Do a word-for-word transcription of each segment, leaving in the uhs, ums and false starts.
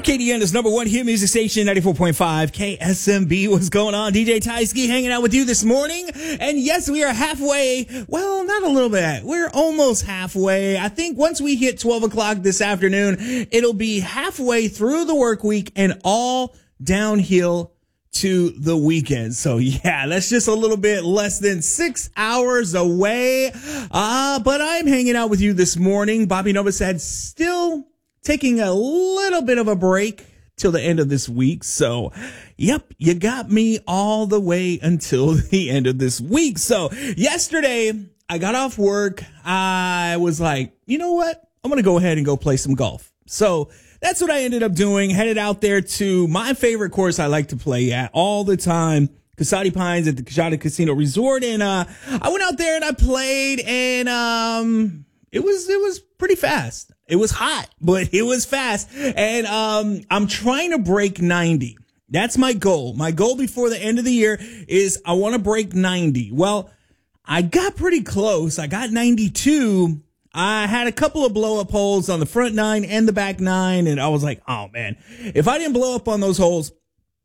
Arcadiana's number one hit music station, ninety-four point five K S M B. What's going on? D J Tyski hanging out with you this morning. And yes, we are halfway. Well, not a little bit. We're almost halfway. I think once we hit twelve o'clock this afternoon, it'll be halfway through the work week and all downhill to the weekend. So yeah, that's just a little bit less than six hours away. Uh, but I'm hanging out with you this morning. Bobby Novosad still taking a little bit of a break till the end of this week. So, yep, you got me all the way until the end of this week. So, yesterday, I got off work. I was like, you know what? I'm going to go ahead and go play some golf. So, that's what I ended up doing. Headed out there to my favorite course I like to play at all the time, Casati Pines at the Cajada Casino Resort. And uh, I went out there and I played, and um, it was it was pretty fast. It was hot, but it was fast. And um, I'm trying to break ninety. That's my goal. My goal before the end of the year is I want to break ninety. Well, I got pretty close. I got ninety-two. I had a couple of blow up holes on the front nine and the back nine. And I was like, oh, man, if I didn't blow up on those holes,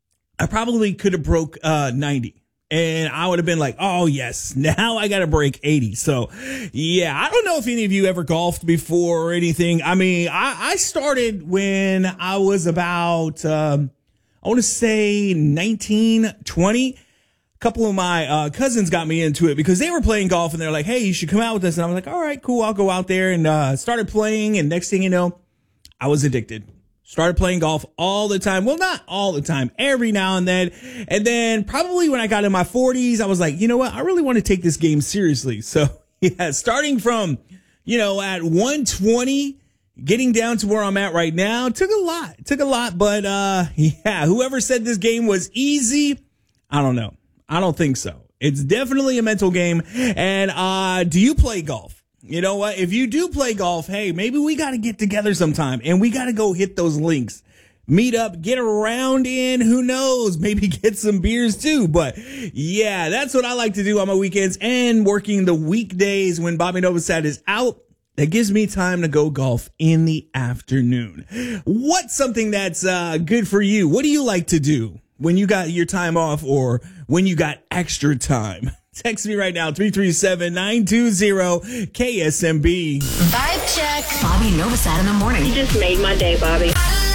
I probably could have broke uh, ninety. And I would have been like, oh, yes, now I got to break eighty. So, yeah, I don't know if any of you ever golfed before or anything. I mean, I, I started when I was about, um, I want to say nineteen, twenty. A couple of my uh, cousins got me into it because they were playing golf and they're like, hey, you should come out with us. And I was like, all right, cool. I'll go out there and uh, started playing. And next thing you know, I was addicted. Started playing golf all the time. Well, not all the time, every now and then. And then probably when I got in my forties, I was like, you know what? I really want to take this game seriously. So yeah, starting from, you know, at one twenty, getting down to where I'm at right now, took a lot, it took a lot. But uh, yeah, whoever said this game was easy, I don't know. I don't think so. It's definitely a mental game. And uh, do you play golf? You know what? If you do play golf, hey, maybe we got to get together sometime and we got to go hit those links, meet up, get a round in. Who knows? Maybe get some beers too. But yeah, that's what I like to do on my weekends and working the weekdays when Bobby Novosad is out. That gives me time to go golf in the afternoon. What's something that's uh, good for you? What do you like to do when you got your time off or when you got extra time? Text me right now, three three seven, nine two zero, K S M B. Vibe check. Bobby Novosad in the morning. You just made my day, Bobby.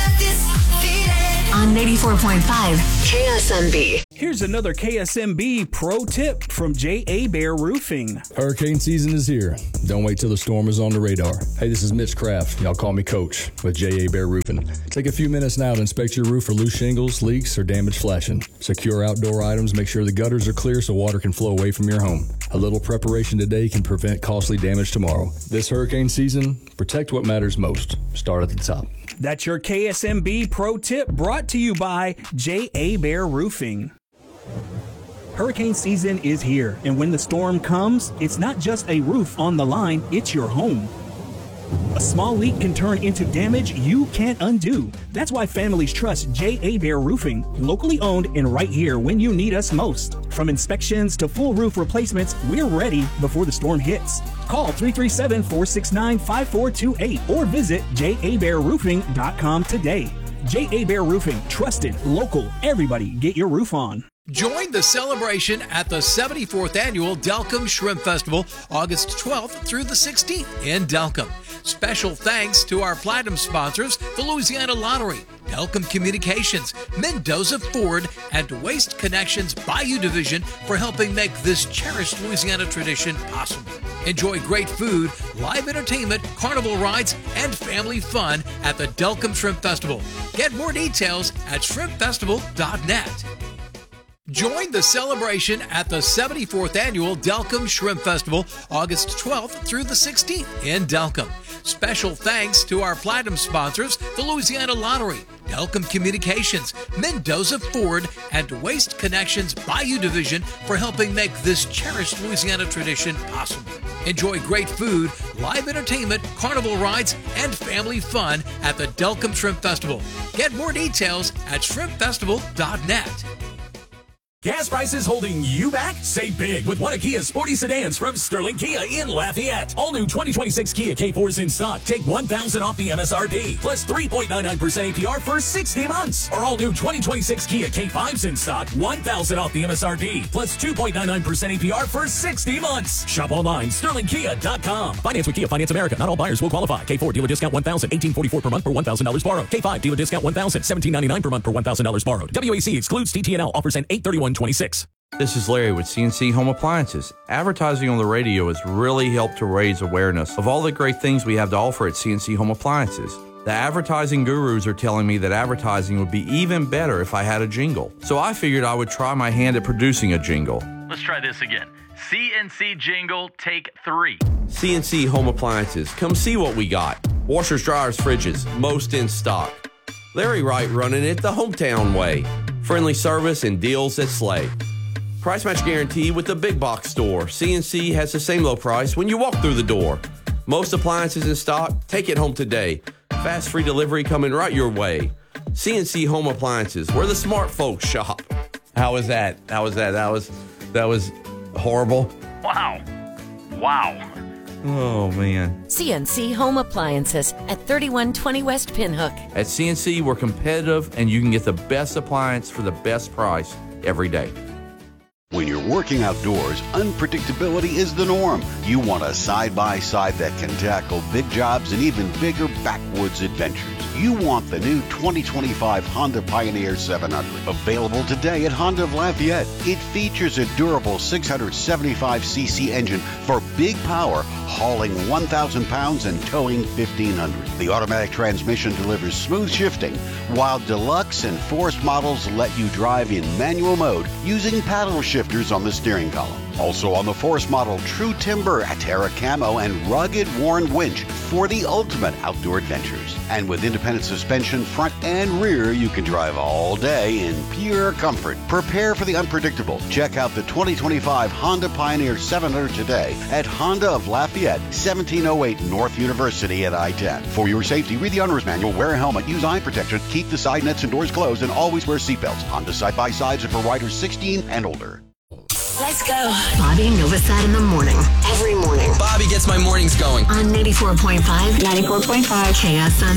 On ninety-four point five K S M B. Here's another K S M B pro tip from J A. Bear Roofing. Hurricane season is here. Don't wait till the storm is on the radar. Hey, this is Mitch Kraft. Y'all call me Coach with J A. Bear Roofing. Take a few minutes now to inspect your roof for loose shingles, leaks, or damaged flashing. Secure outdoor items. Make sure the gutters are clear so water can flow away from your home. A little preparation today can prevent costly damage tomorrow. This hurricane season, protect what matters most. Start at the top. That's your K S M B pro tip brought to you by J A. Bear Roofing. Hurricane season is here, and when the storm comes, it's not just a roof on the line, it's your home. A small leak can turn into damage you can't undo. That's why families trust J A. Bear Roofing, locally owned and right here when you need us most. From inspections to full roof replacements, we're ready before the storm hits. Call three three seven, four six nine, five four two eight or visit j a bear roofing dot com today. J A. Bear Roofing, trusted, local, everybody get your roof on. Join the celebration at the seventy-fourth Annual Delcambre Shrimp Festival, August twelfth through the sixteenth in Delcambre. Special thanks to our platinum sponsors, the Louisiana Lottery, Delcambre Communications, Mendoza Ford, and Waste Connections Bayou Division for helping make this cherished Louisiana tradition possible. Enjoy great food, live entertainment, carnival rides, and family fun at the Delcambre Shrimp Festival. Get more details at shrimp festival dot net. Join the celebration at the seventy-fourth Annual Delcambre Shrimp Festival, August twelfth through the sixteenth in Delcambre. Special thanks to our platinum sponsors, the Louisiana Lottery, Delcambre Communications, Mendoza Ford, and Waste Connections Bayou Division for helping make this cherished Louisiana tradition possible. Enjoy great food, live entertainment, carnival rides, and family fun at the Delcambre Shrimp Festival. Get more details at shrimp festival dot net. Gas prices holding you back? Save big with one of Kia's sporty sedans from Sterling Kia in Lafayette. All new twenty twenty-six Kia K fours in stock. Take one thousand dollars off the M S R P, plus three point nine nine percent A P R for sixty months. Or all new twenty twenty-six Kia K fives in stock. one thousand dollars off the M S R P, plus two point nine nine percent A P R for sixty months. Shop online, sterling kia dot com. Finance with Kia Finance America. Not all buyers will qualify. K four dealer discount one thousand dollars, eighteen forty-four per month per one thousand dollars borrowed. K five dealer discount one thousand dollars, seventeen ninety-nine per month per one thousand dollars borrowed. W A C excludes T T N L. Offers end eight thirty-one twenty-six. This is Larry with C N C Home Appliances. Advertising on the radio has really helped to raise awareness of all the great things we have to offer at C N C Home Appliances. The advertising gurus are telling me that advertising would be even better if I had a jingle. So I figured I would try my hand at producing a jingle. Let's try this again. C N C jingle, take three. C N C Home Appliances. Come see what we got. Washers, dryers, fridges, most in stock. Larry Wright running it the hometown way. Friendly service and deals that slay. Price match guarantee with the big box store. C N C has the same low price when you walk through the door. Most appliances in stock, take it home today. Fast free delivery coming right your way. C N C Home Appliances, where the smart folks shop. How was that? How was that? That was that was horrible. Wow. Wow. Oh, man. C N C Home Appliances at thirty-one twenty West Pinhook. At C N C, we're competitive, and you can get the best appliance for the best price every day. When you're working outdoors, unpredictability is the norm. You want a side-by-side that can tackle big jobs and even bigger backwoods adventures. You want the new twenty twenty-five Honda Pioneer seven hundred. Available today at Honda of Lafayette. It features a durable six hundred seventy-five c c engine for big power, hauling one thousand pounds and towing fifteen hundred. The automatic transmission delivers smooth shifting, while Deluxe and Force models let you drive in manual mode using paddle shifters on the steering column. Also on the Force model, true timber, Terra Camo, and rugged worn winch for the ultimate outdoor adventures. And with independent suspension, front and rear, you can drive all day in pure comfort. Prepare for the unpredictable. Check out the twenty twenty-five Honda Pioneer seven hundred today at Honda of Lafayette, seventeen oh eight North University at I ten. For your safety, read the owner's manual, wear a helmet, use eye protection, keep the side nets and doors closed, and always wear seatbelts. Honda side-by-sides are for riders sixteen and older. Let's go. Bobby Novosad in the morning. Every morning. Bobby gets my mornings going. On ninety-four point five. ninety-four point five. K S M.